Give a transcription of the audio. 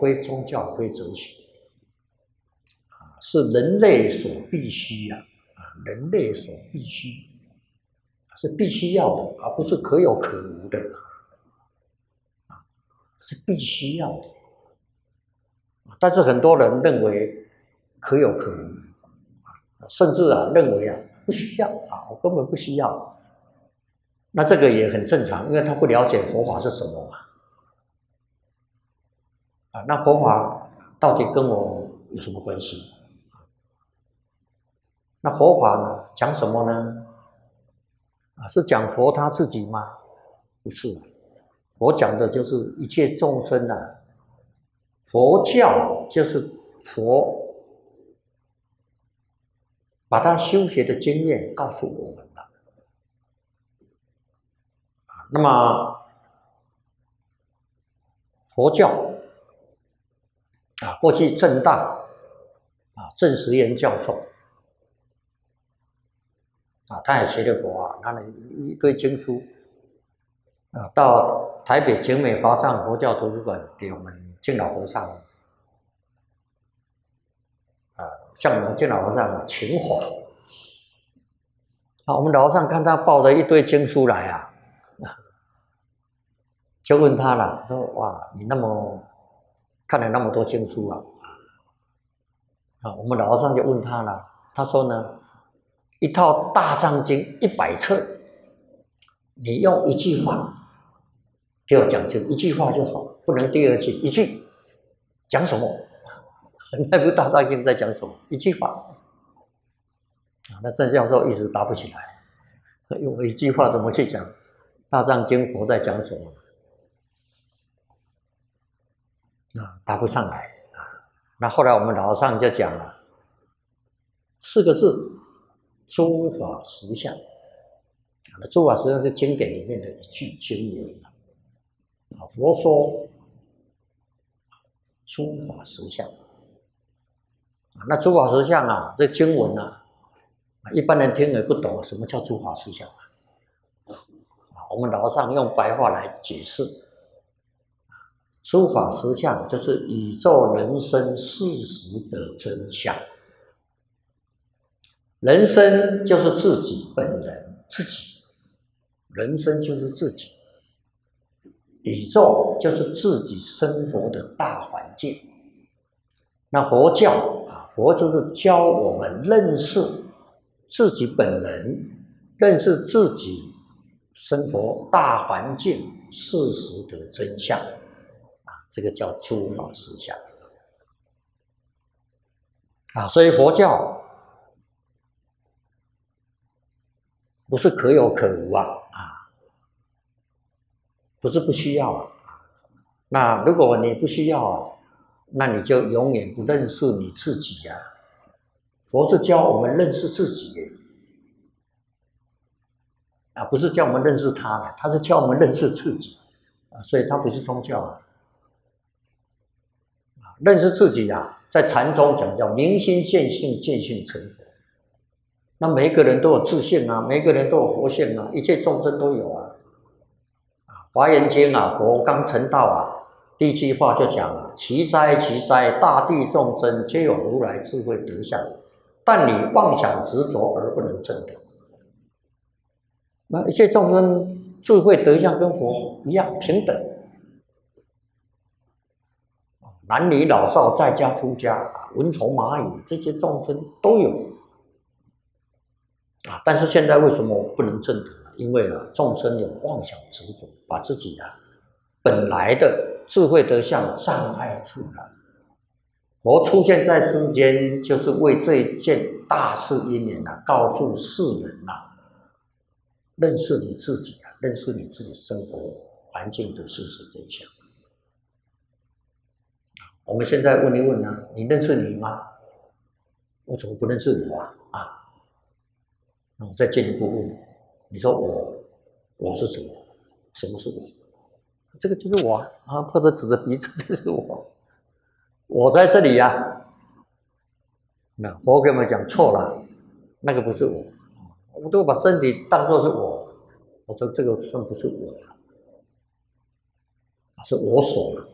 非宗教，非哲学，是人类所必须人类所必须，是必须要的，而不是可有可无的，是必须要的。但是很多人认为可有可无，甚至认为不需要我根本不需要。那这个也很正常，因为他不了解佛法是什么嘛。那佛法到底跟我有什么关系？那佛法呢，讲什么呢？是讲佛他自己吗？不是，佛讲的就是一切众生佛教就是佛把他修学的经验告诉我们了。那么佛教过去正大郑时延教授他也学了佛他的一堆经书到台北景美华藏佛教图书馆给我们敬老和尚向我们敬老和尚请法。我们老和尚看他抱着一堆经书来就问他了，说哇，你看了那么多经书我们老和尚就问他了，他说呢，一套大藏经100册，你用一句话给我讲清，一句话就好，不能第二句，一句讲什么？那部大藏经在讲什么？一句话那郑教授一时答不起来，用一句话怎么去讲大藏经佛在讲什么？答不上来那后来我们老和尚就讲了4个字：诸法实相。诸法实相是经典里面的一句经文佛说诸法实相。那诸法实相这经文一般人听也不懂什么叫诸法实相我们老和尚用白话来解释。诸法实相就是宇宙人生事实的真相。人生就是自己本人，自己，人生就是自己，宇宙就是自己生活的大环境。那佛教佛就是教我们认识自己本人，认识自己生活大环境事实的真相这个叫诸法实相所以佛教不是可有可无不是不需要那如果你不需要那你就永远不认识你自己佛是教我们认识自己不是教我们认识他他是教我们认识自己所以他不是宗教认识自己在禅中讲叫明心见性，见性成佛。那每一个人都有自性每一个人都有佛性一切众生都有华严经佛刚成道第一句话就讲了：奇哉奇哉，大地众生皆有如来智慧德相，但你妄想执着而不能证得。那一切众生智慧德相跟佛一样平等。男女老少在家出家蚊虫蚂蚁这些众生都有但是现在为什么不能证得呢？因为众生有妄想执着，把自己本来的智慧德相障碍住了。佛出现在世间就是为这一件大事因缘告诉世人认识你自己认识你自己生活环境的事实真相。我们现在问一问你认识你吗？我怎么不认识我那我再进一步问你说我是什么？什么是我？这个就是我或者指着鼻子，这是我在这里那佛给我们讲错了，那个不是我都把身体当作是我说这个算不是我是我所了。